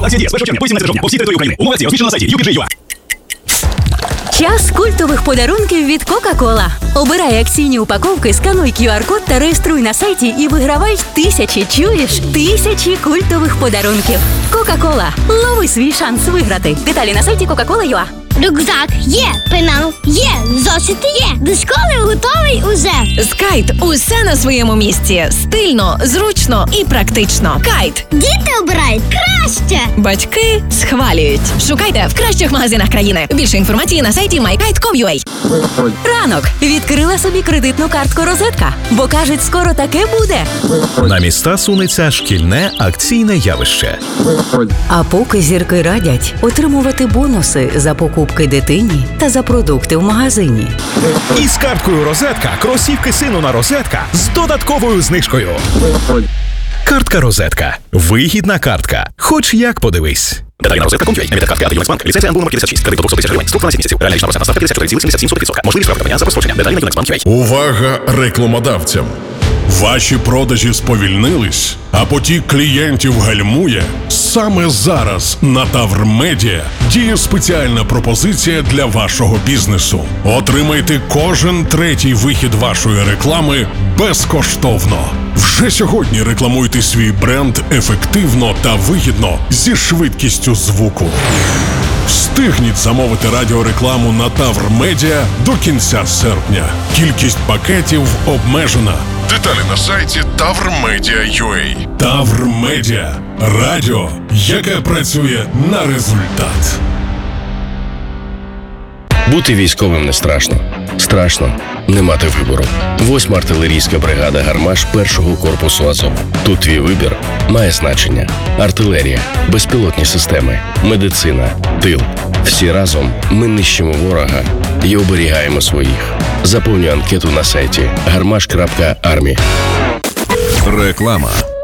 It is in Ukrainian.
Акція діє з 1 червня по 17 жовтня по всій території України. Умови акції розміщено на сайті UPG.ua. Час культових подарунків від Coca-Cola. Обирай акційні упаковки, скануй QR-код та реєструй на сайті і вигравай тисячі культових подарунків. Coca-Cola. Лови свій шанс виграти. Деталі на сайті Coca-Cola.ua. Рюкзак є, пенал є, зошити є. До школи готовий уже. З Кайт усе на своєму місці. Стильно, зручно і практично. Кайт. Діти обирають краще. Батьки схвалюють. Шукайте в кращих магазинах країни. Більше інформації на сайті mykite.com.ua. Ранок. Відкрила собі кредитну картку «Розетка». Бо, кажуть, скоро таке буде. На міста сунеться шкільне акційне явище. А поки зірки радять отримувати бонуси за покупки дитині та за продукти в магазині. Із карткою «Розетка» кросівки сину на «Розетка» з додатковою знижкою. Картка «Розетка». Вигідна картка. Хоч як подивись. Деталі на розетка.com.ua. Емітер картки «Ада Юнексбанк». Ліцензія НБУ номер 56. Кредит до 200 тисяч гривень. Структура на 7 місяців. Реальна річна процентна ставка 54,77%. Можливість права за розстрочення. Деталі на Юнексбанк.ua. Увага рекламодавцям! Ваші продажі сповільнились, а потік клієнтів гальмує? Саме зараз на Тавр Медіа діє спеціальна пропозиція для вашого бізнесу. Отримайте кожен третій вихід вашої реклами безкоштовно. Вже сьогодні рекламуйте свій бренд ефективно та вигідно зі швидкістю звуку. Встигніть замовити радіорекламу на Тавр Медіа до кінця серпня. Кількість пакетів обмежена. Деталі на сайті tavrmedia.ua. Тавр Медіа. Радіо, яке працює на результат. Бути військовим не страшно. Страшно не мати вибору. 8-ма артилерійська бригада «Гармаш» 1-го корпусу Азов. Тут твій вибір має значення. Артилерія, безпілотні системи, медицина, тил. Всі разом ми нищимо ворога і оберігаємо своїх. Заповнюй анкету на сайті garmash.army. Реклама.